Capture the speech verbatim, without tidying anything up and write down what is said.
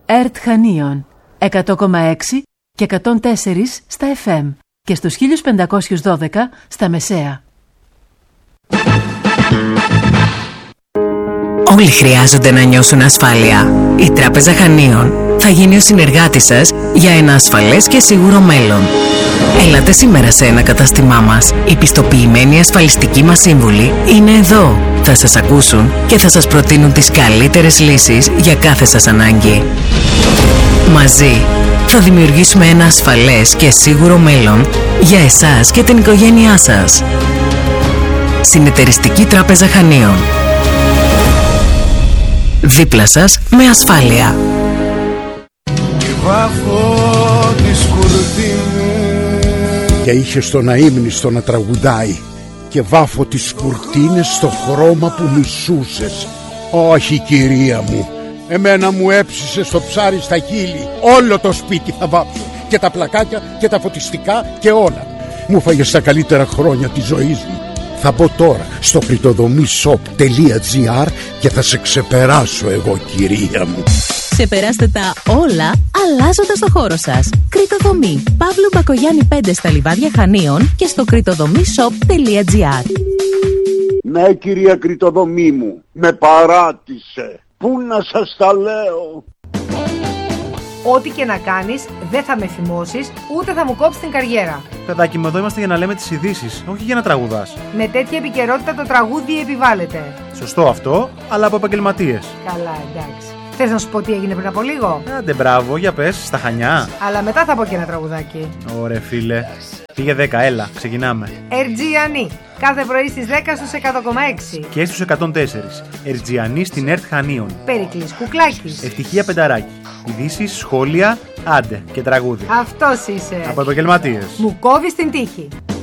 ΕΡΤ Χανίων εκατό κόμμα έξι και εκατόν τέσσερα στα εφ εμ και στους χίλια πεντακόσια δώδεκα στα μεσαία. Όλοι χρειάζονται να νιώσουν ασφάλεια. Η Τράπεζα Χανίων θα γίνει ο συνεργάτης σας για ένα ασφαλές και σίγουρο μέλλον. Έλατε σήμερα σε ένα κατάστημά μας. Οι πιστοποιημένοι ασφαλιστικοί μας σύμβουλοι είναι εδώ. Θα σας ακούσουν και θα σας προτείνουν τις καλύτερες λύσεις για κάθε σας ανάγκη. Μαζί θα δημιουργήσουμε ένα ασφαλές και σίγουρο μέλλον για εσάς και την οικογένειά σας. Συνεταιριστική Τράπεζα Χανίων. Δίπλα σας με ασφάλεια. Και είχε στον αείμνηστο να τραγουδάει και βάφω τις κουρτίνες στο χρώμα που μισούσες. Όχι κυρία μου, εμένα μου έψησε στο ψάρι στα χείλη. Όλο το σπίτι θα βάψω, και τα πλακάκια και τα φωτιστικά και όλα. Μου φάγες τα καλύτερα χρόνια της ζωής μου. Θα μπω τώρα στο κριτοδομήσοπ τελεία τζι άρ και θα σε ξεπεράσω εγώ κυρία μου. Ξεπεράστε τα όλα αλλάζοντας το χώρο σας. Κριτοδομή Παύλου Μπακογιάννη πέντε στα Λιβάδια Χανίων και στο κριτοδομήσοπ τελεία τζι άρ. Ναι κυρία Κριτοδομή μου, με παράτησε. Πού να σας τα λέω. Ό,τι και να κάνεις, δεν θα με θυμώσεις, ούτε θα μου κόψεις την καριέρα. Παιδάκι μου, εδώ είμαστε για να λέμε τις ειδήσεις, όχι για να τραγουδάς. Με τέτοια επικαιρότητα το τραγούδι επιβάλλεται. Σωστό αυτό, αλλά από επαγγελματίες. Καλά, εντάξει. Θες να σου πω τι έγινε πριν από λίγο? Άντε μπράβο, για πες, στα Χανιά. Αλλά μετά θα πω και ένα τραγουδάκι. Ωραία φίλε. Πήγε δέκα, έλα, ξεκινάμε. Ερτζιανή, κάθε πρωί στις δέκα στους εκατό κόμμα έξι. Και στους εκατόν τέσσερα. Ερτζιανή στην ΕΡΤ Χανίων. Περικλής Κουκλάκης. Ευτυχία Πενταράκη. Ειδήσεις, σχόλια, άντε και τραγούδι. Αυτός είσαι. Από επαγγελματίες. Μου κόβεις την τύχη.